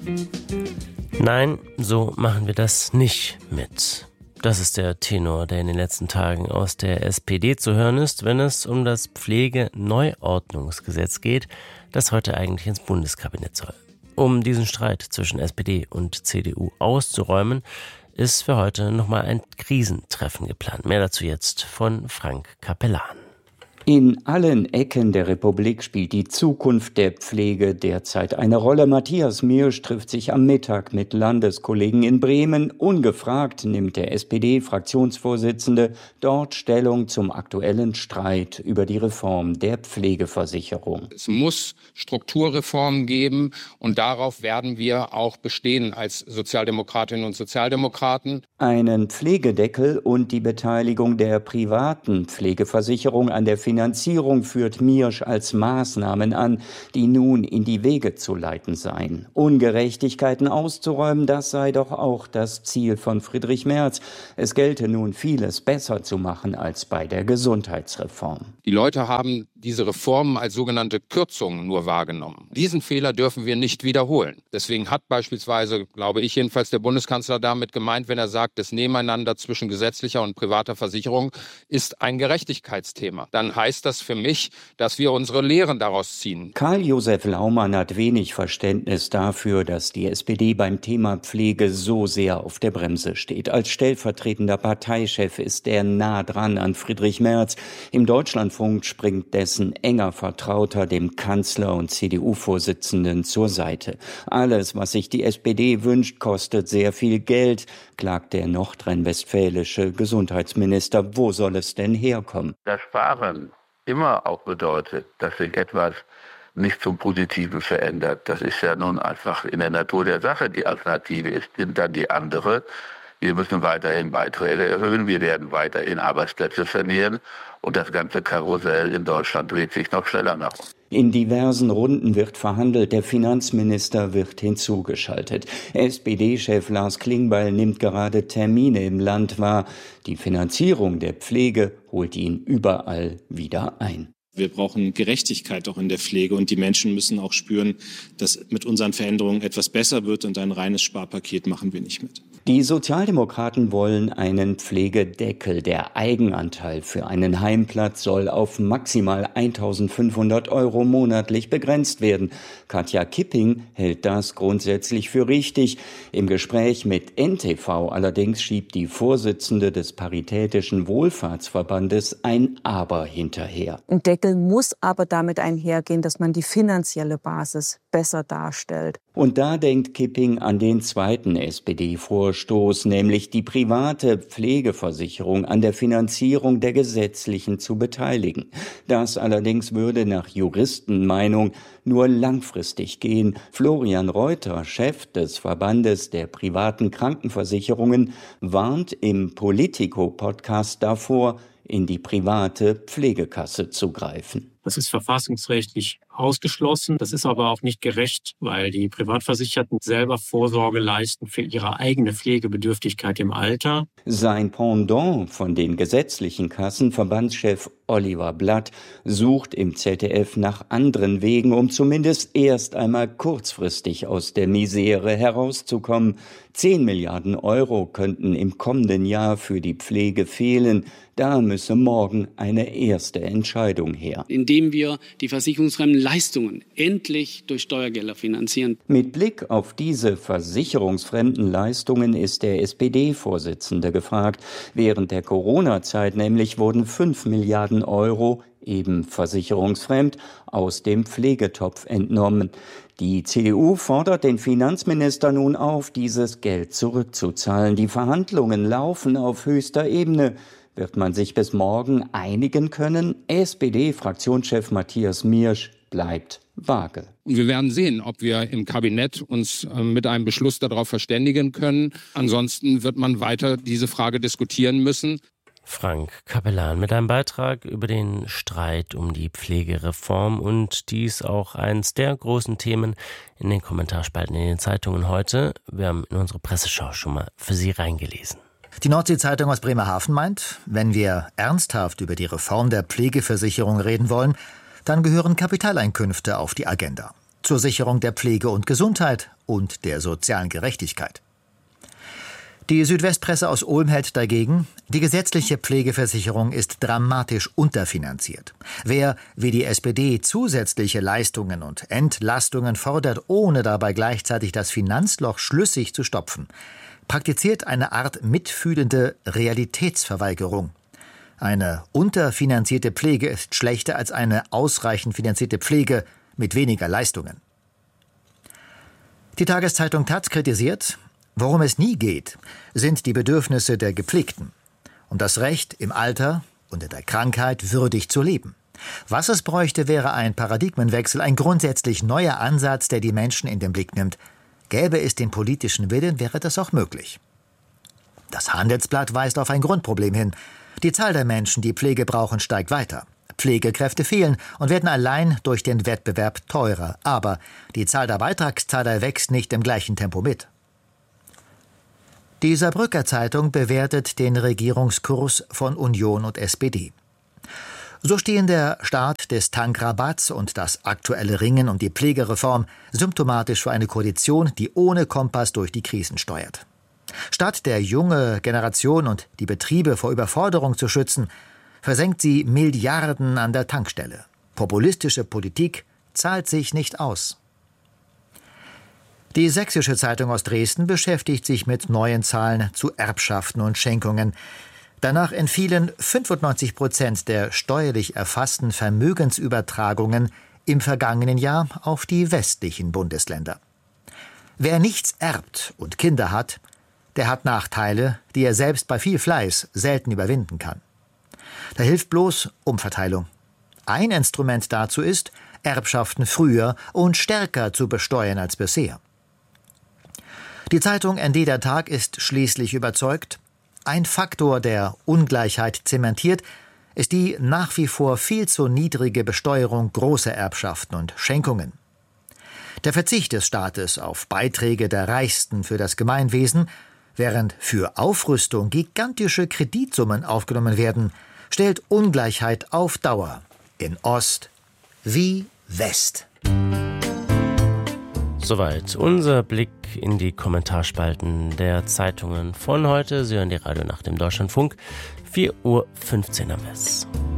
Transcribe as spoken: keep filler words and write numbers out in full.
Nein, so machen wir das nicht mit. Das ist der Tenor, der in den letzten Tagen aus der S P D zu hören ist, wenn es um das Pflegeneuordnungsgesetz geht, das heute eigentlich ins Bundeskabinett soll. Um diesen Streit zwischen S P D und C D U auszuräumen, ist für heute nochmal ein Krisentreffen geplant. Mehr dazu jetzt von Frank Capellan. In allen Ecken der Republik spielt die Zukunft der Pflege derzeit eine Rolle. Matthias Miersch trifft sich am Mittag mit Landeskollegen in Bremen. Ungefragt nimmt der S P D-Fraktionsvorsitzende dort Stellung zum aktuellen Streit über die Reform der Pflegeversicherung. Es muss Strukturreformen geben und darauf werden wir auch bestehen als Sozialdemokratinnen und Sozialdemokraten. Einen Pflegedeckel und die Beteiligung der privaten Pflegeversicherung an der Finanzierung führt Miersch als Maßnahmen an, die nun in die Wege zu leiten seien. Ungerechtigkeiten auszuräumen, das sei doch auch das Ziel von Friedrich Merz. Es gelte nun vieles besser zu machen als bei der Gesundheitsreform. Die Leute haben diese Reformen als sogenannte Kürzungen nur wahrgenommen. Diesen Fehler dürfen wir nicht wiederholen. Deswegen hat beispielsweise, glaube ich jedenfalls, der Bundeskanzler damit gemeint, wenn er sagt, das Nebeneinander zwischen gesetzlicher und privater Versicherung ist ein Gerechtigkeitsthema. Dann heißt das für mich, dass wir unsere Lehren daraus ziehen. Karl-Josef Laumann hat wenig Verständnis dafür, dass die S P D beim Thema Pflege so sehr auf der Bremse steht. Als stellvertretender Parteichef ist er nah dran an Friedrich Merz. Im Deutschlandfunk springt dessen enger Vertrauter dem Kanzler und C D U-Vorsitzenden zur Seite. Alles, was sich die S P D wünscht, kostet sehr viel Geld, klagt der nordrhein-westfälische Gesundheitsminister. Wo soll es denn herkommen? Das Sparen immer auch bedeutet, dass sich etwas nicht zum Positiven verändert. Das ist ja nun einfach in der Natur der Sache. Die Alternative ist dann die andere. Wir müssen weiterhin Beiträge erhöhen, wir werden weiterhin Arbeitsplätze verlieren und das ganze Karussell in Deutschland dreht sich noch schneller nach uns. In diversen Runden wird verhandelt, der Finanzminister wird hinzugeschaltet. S P D-Chef Lars Klingbeil nimmt gerade Termine im Land wahr. Die Finanzierung der Pflege holt ihn überall wieder ein. Wir brauchen Gerechtigkeit auch in der Pflege und die Menschen müssen auch spüren, dass mit unseren Veränderungen etwas besser wird und ein reines Sparpaket machen wir nicht mit. Die Sozialdemokraten wollen einen Pflegedeckel. Der Eigenanteil für einen Heimplatz soll auf maximal eintausendfünfhundert Euro monatlich begrenzt werden. Katja Kipping hält das grundsätzlich für richtig. Im Gespräch mit N T V allerdings schiebt die Vorsitzende des Paritätischen Wohlfahrtsverbandes ein Aber hinterher. Ein Deckel muss aber damit einhergehen, dass man die finanzielle Basis besser darstellt. Und da denkt Kipping an den zweiten S P D-Vorstoß, nämlich die private Pflegeversicherung an der Finanzierung der gesetzlichen zu beteiligen. Das allerdings würde nach Juristenmeinung nur langfristig gehen. Florian Reuter, Chef des Verbandes der privaten Krankenversicherungen, warnt im Politico-Podcast davor, in die private Pflegekasse zu greifen. Das ist verfassungsrechtlich ausgeschlossen. Das ist aber auch nicht gerecht, weil die Privatversicherten selber Vorsorge leisten für ihre eigene Pflegebedürftigkeit im Alter. Sein Pendant von den gesetzlichen Kassen, Verbandschef Oliver Blatt, sucht im Z D F nach anderen Wegen, um zumindest erst einmal kurzfristig aus der Misere herauszukommen. Zehn Milliarden Euro könnten im kommenden Jahr für die Pflege fehlen. Da müsse morgen eine erste Entscheidung her. Indem wir die versicherungsfremden Leistungen endlich durch Steuergelder finanzieren. Mit Blick auf diese versicherungsfremden Leistungen ist der S P D-Vorsitzende gefragt. Während der Corona-Zeit nämlich wurden fünf Milliarden Euro, eben versicherungsfremd, aus dem Pflegetopf entnommen. Die C D U fordert den Finanzminister nun auf, dieses Geld zurückzuzahlen. Die Verhandlungen laufen auf höchster Ebene. Wird man sich bis morgen einigen können? S P D-Fraktionschef Matthias Miersch bleibt vage. Wir werden sehen, ob wir im Kabinett uns mit einem Beschluss darauf verständigen können. Ansonsten wird man weiter diese Frage diskutieren müssen. Frank Capellan mit einem Beitrag über den Streit um die Pflegereform und dies auch eins der großen Themen in den Kommentarspalten in den Zeitungen heute. Wir haben in unsere Presseschau schon mal für Sie reingelesen. Die Nordsee-Zeitung aus Bremerhaven meint, wenn wir ernsthaft über die Reform der Pflegeversicherung reden wollen, dann gehören Kapitaleinkünfte auf die Agenda. zur Sicherung der Pflege und Gesundheit und der sozialen Gerechtigkeit. Die Südwestpresse aus Ulm hält dagegen, die gesetzliche Pflegeversicherung ist dramatisch unterfinanziert. Wer, wie die S P D, zusätzliche Leistungen und Entlastungen fordert, ohne dabei gleichzeitig das Finanzloch schlüssig zu stopfen, praktiziert eine Art mitfühlende Realitätsverweigerung. Eine unterfinanzierte Pflege ist schlechter als eine ausreichend finanzierte Pflege mit weniger Leistungen. Die Tageszeitung Taz kritisiert, worum es nie geht, sind die Bedürfnisse der Gepflegten und das Recht, im Alter und in der Krankheit würdig zu leben. Was es bräuchte, wäre ein Paradigmenwechsel, ein grundsätzlich neuer Ansatz, der die Menschen in den Blick nimmt. Gäbe es den politischen Willen, wäre das auch möglich. Das Handelsblatt weist auf ein Grundproblem hin. Die Zahl der Menschen, die Pflege brauchen, steigt weiter. Pflegekräfte fehlen und werden allein durch den Wettbewerb teurer. Aber die Zahl der Beitragszahler wächst nicht im gleichen Tempo mit. Die Saarbrücker Zeitung bewertet den Regierungskurs von Union und S P D. So stehen der Start des Tankrabatts und das aktuelle Ringen um die Pflegereform symptomatisch für eine Koalition, die ohne Kompass durch die Krisen steuert. Statt der junge Generation und die Betriebe vor Überforderung zu schützen, versenkt sie Milliarden an der Tankstelle. Populistische Politik zahlt sich nicht aus. Die Sächsische Zeitung aus Dresden beschäftigt sich mit neuen Zahlen zu Erbschaften und Schenkungen. Danach entfielen fünfundneunzig Prozent der steuerlich erfassten Vermögensübertragungen im vergangenen Jahr auf die westlichen Bundesländer. Wer nichts erbt und Kinder hat, der hat Nachteile, die er selbst bei viel Fleiß selten überwinden kann. Da hilft bloß Umverteilung. Ein Instrument dazu ist, Erbschaften früher und stärker zu besteuern als bisher. Die Zeitung N D der Tag ist schließlich überzeugt, ein Faktor, der Ungleichheit zementiert, ist die nach wie vor viel zu niedrige Besteuerung großer Erbschaften und Schenkungen. Der Verzicht des Staates auf Beiträge der Reichsten für das Gemeinwesen, während für Aufrüstung gigantische Kreditsummen aufgenommen werden, stellt Ungleichheit auf Dauer in Ost wie West. Soweit unser Blick in die Kommentarspalten der Zeitungen von heute. Sie hören die Radio Nacht im Deutschlandfunk, vier Uhr fünfzehn am Mess.